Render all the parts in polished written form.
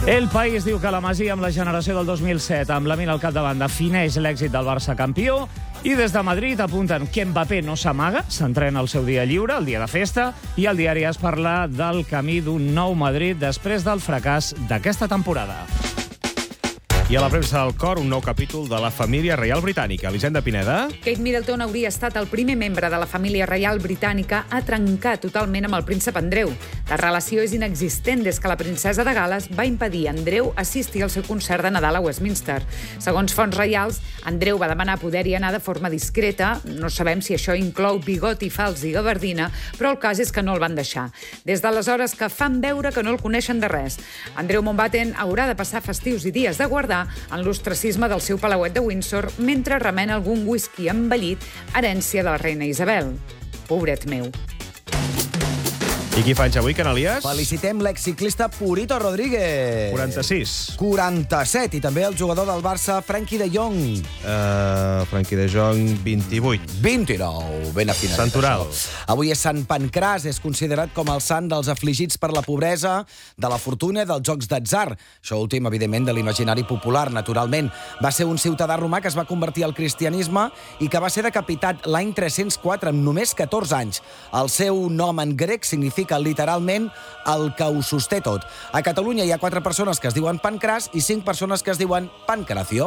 El País diu que la Masia, amb la generació del 2007, amb la Mina al capdavant, defineix l'èxit del Barça campió. I des de Madrid apunten que Mbappé no s'amaga, s'entrena el seu dia lliure, el dia de festa, i al diari es parla del camí d'un nou Madrid després del fracàs d'aquesta temporada. I a la premsa del Cor, un nou capítol de la família reial britànica. Elisenda Pineda. Kate Middleton hauria estat el primer membre de la família reial britànica a trencar totalment amb el príncep Andreu. La relació és inexistent des que la princesa de Gal·les va impedir a Andreu assistir al seu concert de Nadal a Westminster. Segons fonts reials, Andreu va demanar poder-hi anar de forma discreta. No sabem si això inclou bigoti fals i gabardina, però el cas és que no el van deixar. Des d'aleshores que fan veure que no el coneixen de res. Andreu Mountbatten haurà de passar festius i dies de guardar en l'ostracisme del seu palauet de Windsor mentre remena algun whisky envellit, herència de la reina Isabel. Pobret meu. I qui fa anys avui, Canalies? Felicitem l'exciclista Purito Rodríguez. 46. 47. I també el jugador del Barça, Frenkie de Jong. Frenkie de Jong, 28. 29. Ben afinat. Santoral. Avui és Sant Pancràs, és considerat com el sant dels afligits per la pobresa, de la fortuna i dels jocs d'atzar. Això últim, evidentment, de l'imaginari popular, naturalment. Va ser un ciutadà romà que es va convertir al cristianisme i que va ser decapitat l'any 304 amb només 14 anys. El seu nom en grec significa literalment el que ho sosté tot. A Catalunya hi ha 4 persones que es diuen Pancràs i 5 persones que es diuen Pancracio.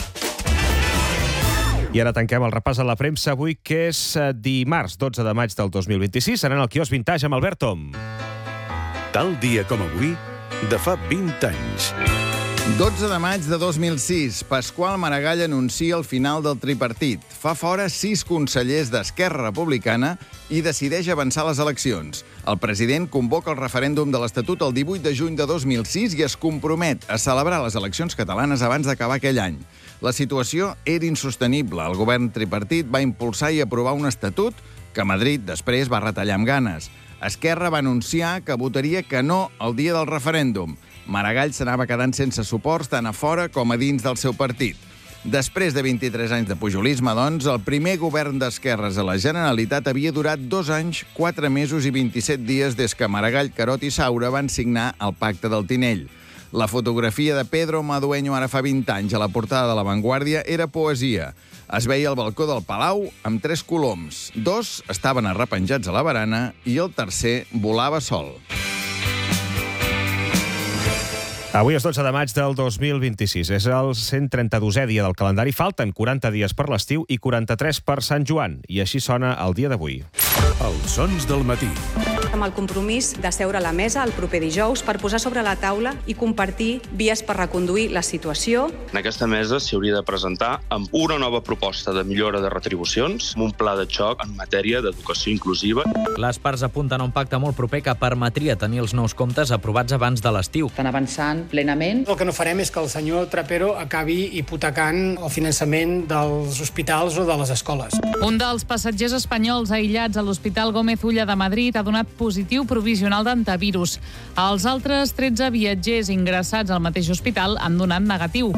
I ara tanquem el repàs a la premsa avui, que és dimarts 12 de maig del 2026. Serà en el quiosc Vintage amb Albert Tom. Tal dia com avui, de fa 20 anys. 12 de maig de 2006, Pasqual Maragall anuncia el final del tripartit. Fa fora 6 consellers d'Esquerra Republicana i decideix avançar les eleccions. El president convoca el referèndum de l'Estatut el 18 de juny de 2006 i es compromet a celebrar les eleccions catalanes abans d'acabar aquell any. La situació era insostenible. El govern tripartit va impulsar i aprovar un estatut que Madrid després va retallar amb ganes. Esquerra va anunciar que votaria que no el dia del referèndum. Maragall s'anava quedant sense suports tant a fora com a dins del seu partit. Després de 23 anys de pujolisme, doncs, el primer govern d'esquerres a la Generalitat havia durat 2 anys, 4 mesos i 27 dies des que Maragall, Carot i Saura van signar el Pacte del Tinell. La fotografia de Pedro Madueño ara fa 20 anys a la portada de La Vanguardia era poesia. Es veia al balcó del Palau amb 3 coloms. 2 estaven arrepenjats a la barana i el tercer volava sol. Avui és 12 de maig del 2026. És el 132è dia del calendari. Falten 40 dies per l'estiu i 43 per Sant Joan. I així sona el dia d'avui. Els sons del matí. Amb el compromís de seure a la mesa el proper dijous per posar sobre la taula i compartir vies per reconduir la situació. En aquesta mesa s'hi hauria de presentar amb una nova proposta de millora de retribucions, amb un pla de xoc en matèria d'educació inclusiva. Les parts apunten a un pacte molt proper que permetria tenir els nous comptes aprovats abans de l'estiu. Estan avançant plenament. El que no farem és que el senyor Trapero acabi hipotecant el finançament dels hospitals o de les escoles. Un dels passatgers espanyols aïllats a l'Hospital Gómez Ulla de Madrid ha donat positiu provisional d'antivirus. Els altres 13 viatgers ingressats al mateix hospital han donat negatiu.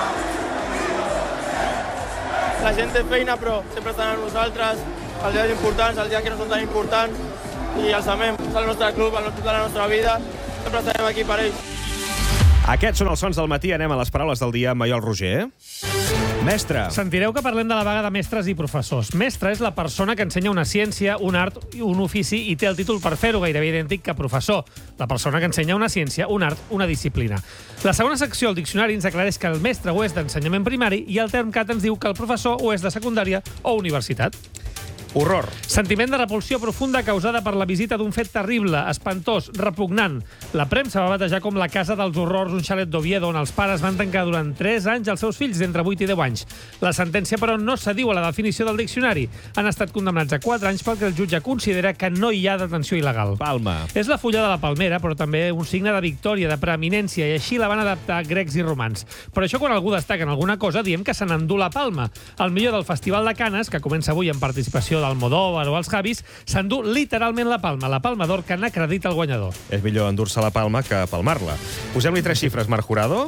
La gent té feina, però sempre estan amb nosaltres, els dies importants, els dies que no són tan importants, i els amem. És el nostre club, el nostre de la nostra vida, sempre estarem aquí per ells. Aquests són els sons del matí. Anem a les paraules del dia amb Maiol Roger. Mestre. Sentireu que parlem de la vaga de mestres i professors. Mestre és la persona que ensenya una ciència, un art, un ofici i té el títol per fer-ho, gairebé idèntic que professor. La persona que ensenya una ciència, un art, una disciplina. La segona secció, el diccionari, ens aclareix que el mestre ho és d'ensenyament primari i el Termcat ens diu que el professor ho és de secundària o universitat. Horror. Sentiment de repulsió profunda causada per la visita d'un fet terrible, espantós, repugnant. La premsa va batejar com la casa dels horrors un xalet d'Oviedo on els pares van tancar durant 3 anys els seus fills d'entre 8 i 10 anys. La sentència, però, no s'adiu a la definició del diccionari. Han estat condemnats a 4 anys perquè el jutge considera que no hi ha detenció il·legal. Palma. És la fulla de la palmera, però també un signe de victòria, de preeminència, i així la van adaptar grecs i romans. Per això, quan algú destaca en alguna cosa, diem que se n'endú la palma. El millor del Festival de Canes, que comença avui en participació direcció d'Almodóvar o els Javis, s'endú literalment la Palma d'Or que n'acredita el guanyador. És millor endur-se la palma que palmar-la. Posem-li 3 xifres, Marc Jurado.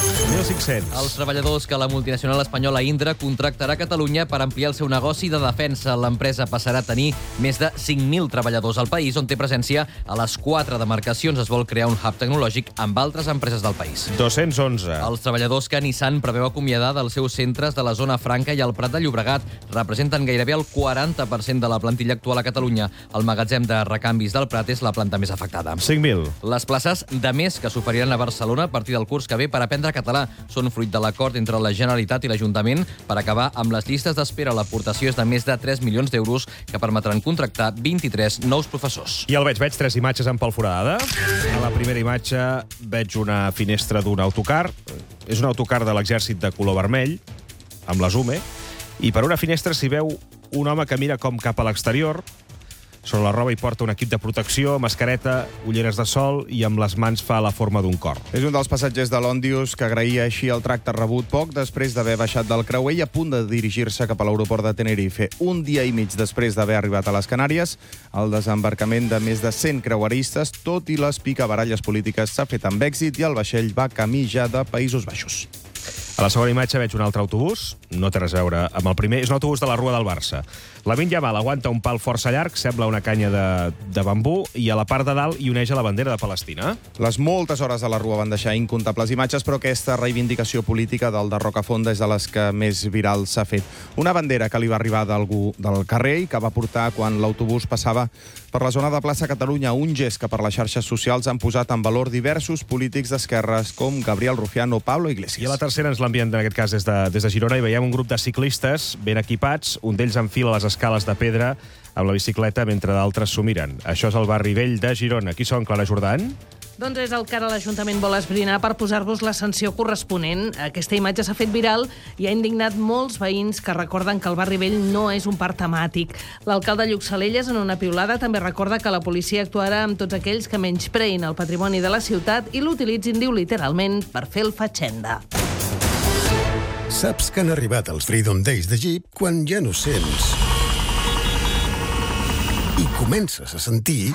1.500. Els treballadors que la multinacional espanyola Indra contractarà a Catalunya per ampliar el seu negoci de defensa. L'empresa passarà a tenir més de 5.000 treballadors al país, on té presència a les 4 demarcacions. Es vol crear un hub tecnològic amb altres empreses del país. 211. Els treballadors que Nissan preveu acomiadar dels seus centres de la zona franca i el Prat de Llobregat representen gairebé el 40% de la plantilla actual a Catalunya. El magatzem de recanvis del Prat és la planta més afectada. 5.000. Les places de més que s'oferiran a Barcelona a partir del curs que ve per aprendre català són fruit de l'acord entre la Generalitat i l'Ajuntament per acabar amb les llistes d'espera. L'aportació és de més de 3 milions d'euros que permetran contractar 23 nous professors. I el veig 3 imatges en Pol Foradada. A la primera imatge veig una finestra d'un autocar. És un autocar de l'exèrcit de color vermell, amb la Zume, i per una finestra s'hi veu un home que mira com cap a l'exterior. Sobre la roba hi porta un equip de protecció, mascareta, ulleres de sol i amb les mans fa la forma d'un cor. És un dels passatgers de l'Òndius que agraïa així el tracte rebut poc després d'haver baixat del creuer i a punt de dirigir-se cap a l'aeroport de Tenerife. Un dia i mig després d'haver arribat a les Canàries, el desembarcament de més de 100 creueristes, tot i les picabaralles polítiques, s'ha fet amb èxit i el vaixell va camí ja de Països Baixos. A la segona imatge veig un altre autobús, no té res a veure amb el primer, és un autobús de la Rua del Barça. Lamine Yamal aguanta un pal força llarg, sembla una canya de bambú, i a la part de dalt hi uneix a la bandera de Palestina. Les moltes hores a la Rua van deixar incomptables imatges, però aquesta reivindicació política del de Rocafonda és de les que més viral s'ha fet. Una bandera que li va arribar d'algú del carrer i que va portar quan l'autobús passava per la zona de plaça Catalunya, un gest que per les xarxes socials han posat en valor diversos polítics d'esquerres com Gabriel Rufián o Pablo Iglesias. I a la tercera ens l'envien en aquest cas des de Girona i veiem un grup de ciclistes ben equipats, un d'ells enfila les escales de pedra amb la bicicleta mentre d'altres s'ho miren. Això és el barri vell de Girona. Qui són, Clara Jordan? Doncs és el que ara l'Ajuntament vol esbrinar per posar-vos la sanció corresponent. Aquesta imatge s'ha fet viral i ha indignat molts veïns que recorden que el barri vell no és un parc temàtic. L'alcalde Lluc Salelles, en una piulada, també recorda que la policia actuarà amb tots aquells que menyspreïn el patrimoni de la ciutat i l'utilitzin, diu literalment, per fer el fatxenda. Saps que han arribat els Freedom Days de Jeep quan ja no sents i comences a sentir.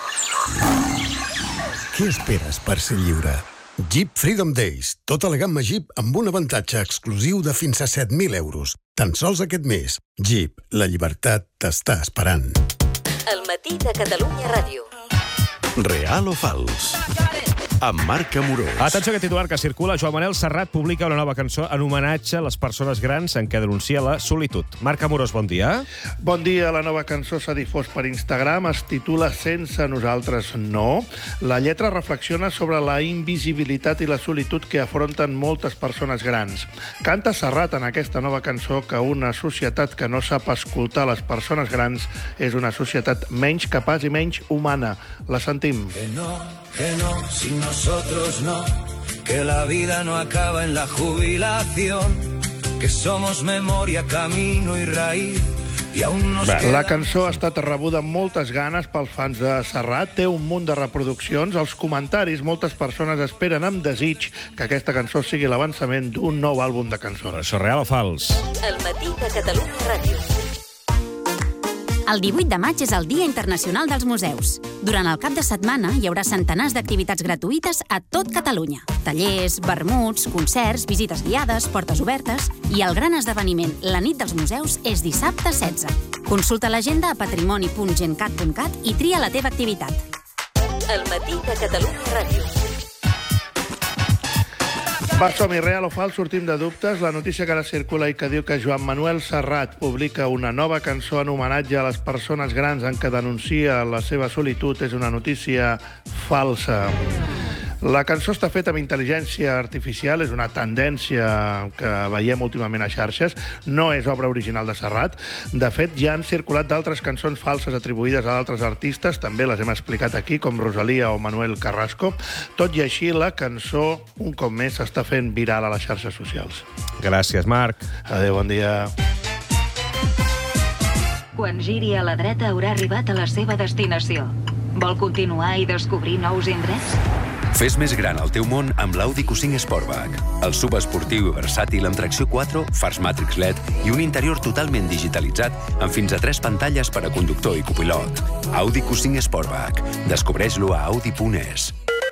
Què esperes per ser lliure? Jeep Freedom Days. Tota la gamma Jeep amb un avantatge exclusiu de fins a 7.000 euros. Tan sols aquest mes. Jeep, la llibertat t'està esperant. El matí de Catalunya Ràdio. Real o fals? Amb Marc Amorós. Atenció a aquest titular que circula. Joan Manel Serrat publica una nova cançó en homenatge a les persones grans en què denuncia la solitud. Marc Amorós, bon dia. Bon dia. La nova cançó s'ha difós per Instagram. Es titula Sense nosaltres no. La lletra reflexiona sobre la invisibilitat i la solitud que afronten moltes persones grans. Canta Serrat en aquesta nova cançó que una societat que no sap escoltar les persones grans és una societat menys capaç i menys humana. La sentim. Que no, sin nosotros no, que la vida no acaba en la jubilación, que somos memoria, camino y raíz. La cançó ha estat rebuda amb moltes ganes pels fans de Serrat, té un munt de reproduccions. Als comentaris, moltes persones esperen amb desig que aquesta cançó sigui l'avançament d'un nou àlbum de cançons. Això és real o fals? El matí de Catalunya Ràdio. El 18 de maig és el Dia Internacional dels Museus. Durant el cap de setmana hi haurà centenars d'activitats gratuïtes a tot Catalunya. Tallers, vermuts, concerts, visites guiades, portes obertes i el gran esdeveniment, la nit dels museus, és dissabte 16. Consulta l'agenda a patrimoni.gencat.cat i tria la teva activitat. El matí de Catalunya Ràdio. Va, som-hi, real o fals, sortim de dubtes. La notícia que ara circula i que diu que Joan Manuel Serrat publica una nova cançó en homenatge a les persones grans en què denuncia la seva solitud és una notícia falsa. La cançó està feta amb intel·ligència artificial, és una tendència que veiem últimament a xarxes, no és obra original de Serrat. De fet, ja han circulat d'altres cançons falses atribuïdes a d'altres artistes, també les hem explicat aquí, com Rosalía o Manuel Carrasco. Tot i així, la cançó, un cop més, s'està fent viral a les xarxes socials. Gràcies, Marc. Adéu, bon dia. Quan giri a la dreta haurà arribat a la seva destinació. Vol continuar i descobrir nous indrets? Fes més gran el teu món amb l'Audi Q5 Sportback. El SUV esportiu i versàtil amb tracció 4, fars Matrix LED i un interior totalment digitalitzat amb fins a 3 pantalles per a conductor i copilot. Audi Q5 Sportback. Descobreix-lo a audi.es.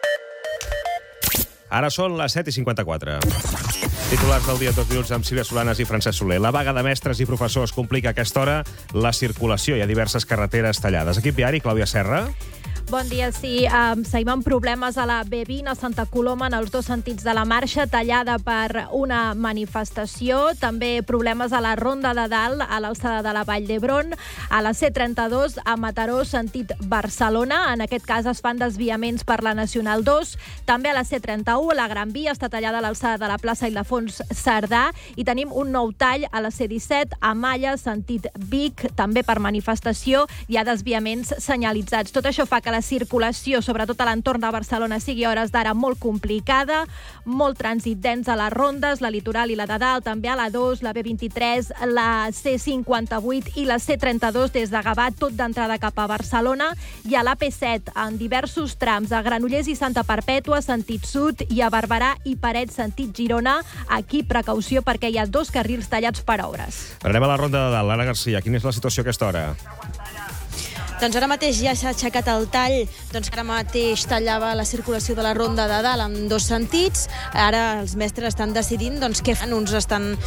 Ara són les 7:54. Titulars del dia, 2 minuts amb Sílvia Solanas i Francesc Soler. La vaga de mestres i professors complica a aquesta hora la circulació. Hi ha diverses carreteres tallades. Equip viari, Clàudia Serra. Bon dia, sí. Seguim amb problemes a la B20 a Santa Coloma en els dos sentits de la marxa, tallada per una manifestació. També problemes a la Ronda de Dalt, a l'alçada de la Vall d'Hebron. A la C32, a Mataró, sentit Barcelona. En aquest cas es fan desviaments per la Nacional 2. També a la C31, la Gran Via, està tallada a l'alçada de la plaça Ildefons Cerdà. I tenim un nou tall a la C17, a Malla, sentit Vic, també per manifestació. Hi ha desviaments senyalitzats. Tot això fa que la circulació, sobretot a l'entorn de Barcelona, sigui a hores d'ara molt complicada, molt trànsit dens a les rondes, la litoral i la de dalt, també a la 2, la B23, la C58 i la C32 des de Gavà, tot d'entrada cap a Barcelona, i a l'AP7 en diversos trams, a Granollers i Santa Perpètua, sentit sud, i a Barberà i Parets, sentit Girona. Aquí, precaució, perquè hi ha 2 carrils tallats per obres. Anem a la Ronda de Dalt. Anna Garcia, quina és la situació a aquesta hora? Doncs ara mateix ja s'ha aixecat el tall, doncs ara mateix tallava la circulació de la Ronda de Dalt en 2 sentits. Ara els mestres estan decidint doncs, què fan. Uns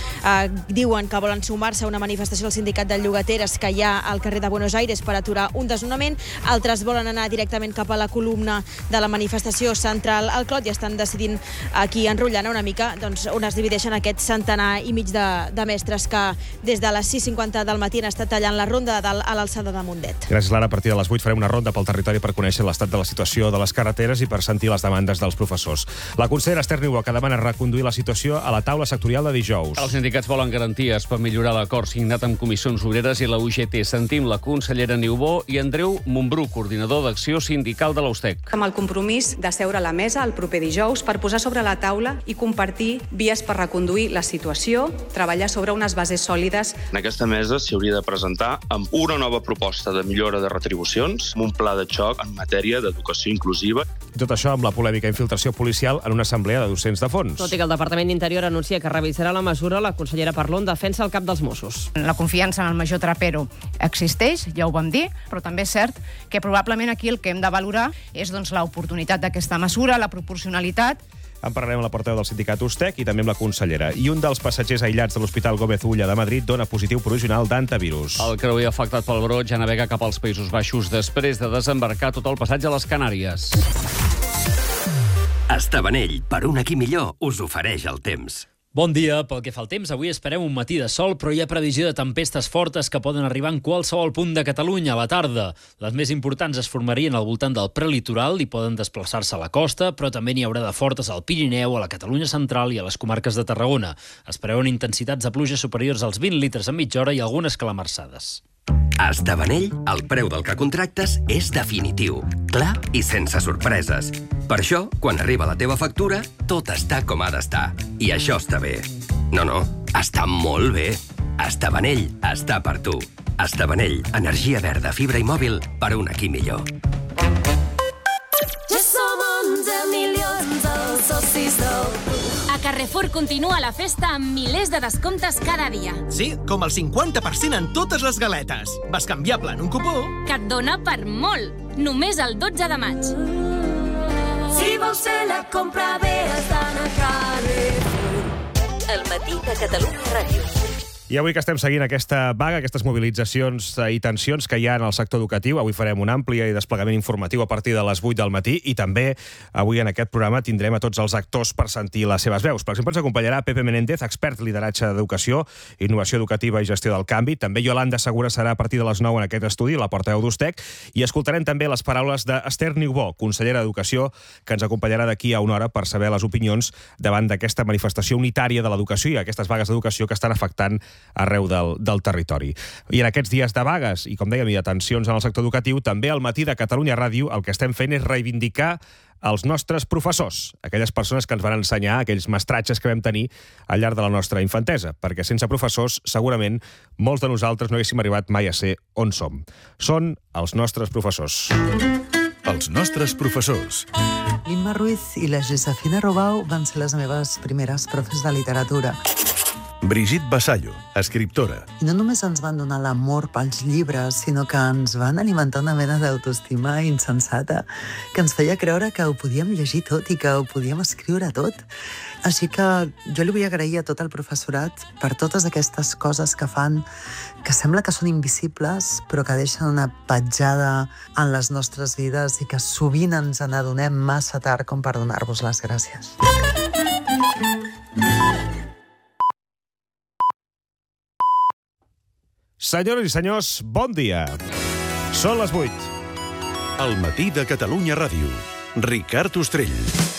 diuen que volen sumar-se a una manifestació del sindicat de llogateres que hi ha al carrer de Buenos Aires per aturar un desnonament. Altres volen anar directament cap a la columna de la manifestació central al Clot i estan decidint aquí, enrotllant una mica, doncs, on es divideixen aquest centenar i mig de mestres que des de les 6:50 del matí han estat tallant la Ronda de Dalt a l'alçada de Mundet. Gràcies, Lara. A partir de les 8 farem una ronda pel territori per conèixer l'estat de la situació de les carreteres i per sentir les demandes dels professors. La consellera Esther Niubó, que demana reconduir la situació a la taula sectorial de dijous. Els sindicats volen garanties per millorar l'acord signat amb Comissions Obreres i la UGT. Sentim la consellera Niubó i Andreu Montbrú, coordinador d'Acció Sindical de l'USTEC. Amb el compromís de seure a la mesa el proper dijous per posar sobre la taula i compartir vies per reconduir la situació, treballar sobre unes bases sòlides. En aquesta mesa s'hi hauria de presentar amb una nova proposta de millora de retribucions, amb un pla de xoc en matèria d'educació inclusiva. Tot això amb la polèmica infiltració policial en una assemblea de docents de fons. Tot i que el Departament d'Interior anuncia que revisarà la mesura, la consellera Parlon defensa el cap dels Mossos. La confiança en el major Trapero existeix, ja ho vam dir, però també és cert que probablement aquí el que hem de valorar és l'oportunitat d'aquesta mesura, la proporcionalitat. En parlarem amb la portaveu del sindicat USTEC i també amb la consellera. I un dels passatgers aïllats de l'Hospital Gómez Ulla de Madrid dona positiu provisional d'antivirus. El creuer afectat pel brot ja navega cap als Països Baixos després de desembarcar tot el passatge a les Canàries. Estabanell, per un aquí millor, us ofereix el temps. Bon dia. Pel que fa al temps, avui esperem un matí de sol, però hi ha previsió de tempestes fortes que poden arribar en qualsevol punt de Catalunya a la tarda. Les més importants es formarien al voltant del prelitoral i poden desplaçar-se a la costa, però també n'hi haurà de fortes al Pirineu, a la Catalunya central i a les comarques de Tarragona. Es preveuen intensitats de pluja superiors als 20 litres en mitja hora i algunes calamarsades. A Estabanell, el preu del que contractes és definitiu, clar i sense sorpreses. Per això, quan arriba la teva factura, tot està com ha d'estar. I això està bé. No, està molt bé. Estabanell està per tu. Estabanell, energia verda, fibra i mòbil per un aquí millor. Ja som 11 milions els socis del A Carrefour continua la festa amb milers de descomptes cada dia. Sí, com el 50% en totes les galetes. Bescanviable en un cupó que et dona per molt. Només el 12 de maig. Si vols fer la compra bé, estan a Carrefour. El matí de Catalunya Ràdio. I avui que estem seguint aquesta vaga, aquestes mobilitzacions i tensions que hi ha en el sector educatiu, avui farem un ampli desplegament informatiu a partir de les 8 del matí i també avui en aquest programa tindrem a tots els actors per sentir les seves veus. Per exemple, ens acompanyarà Pepe Menéndez, expert en lideratge d'educació, innovació educativa i gestió del canvi. També Yolanda Segura serà a partir de les 9 en aquest estudi, la portaveu d'USTEC, i escoltarem també les paraules d'Esther Niubó, consellera d'Educació, que ens acompanyarà d'aquí a una hora per saber les opinions davant d'aquesta manifestació unitària de l'educació i aquestes vagues d'educació que estan afectant arreu del territori. I en aquests dies de vagues i, com dèiem, hi ha tensions en el sector educatiu, també al matí de Catalunya Ràdio el que estem fent és reivindicar els nostres professors, aquelles persones que ens van ensenyar, aquells mestratges que vam tenir al llarg de la nostra infantesa, perquè sense professors, segurament, molts de nosaltres no haguéssim arribat mai a ser on som. Són els nostres professors. Els nostres professors. L'Imma Ruiz i la Josefina Robau van ser les meves primeres profes de literatura. Brigitte Vassallo, escriptora. I no només ens van donar l'amor pels llibres, sinó que ens van alimentar una mena d'autoestima insensata que ens feia creure que ho podíem llegir tot i que ho podíem escriure tot. Així que jo li vull agrair a tot el professorat per totes aquestes coses que fan, que sembla que són invisibles, però que deixen una petjada en les nostres vides i que sovint ens n'adonem massa tard com per donar-vos les gràcies. Senyores i senyors, bon dia. Són les 8. El matí de Catalunya Ràdio. Ricard Ostrell.